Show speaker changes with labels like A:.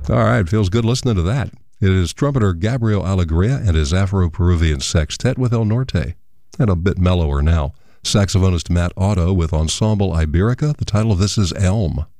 A: All right, feels good listening to that. It is trumpeter Gabriel Alegria and his Afro-Peruvian Sextet with El Norte, and a bit mellower now. Saxophonist Matt Otto with Ensemble Iberica. The title of this is Elm.